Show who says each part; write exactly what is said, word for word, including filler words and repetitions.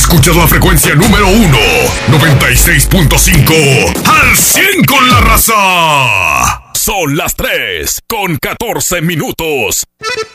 Speaker 1: Escuchas la frecuencia número uno, noventa y seis punto cinco, al cien con la raza.
Speaker 2: Son las tres con catorce minutos.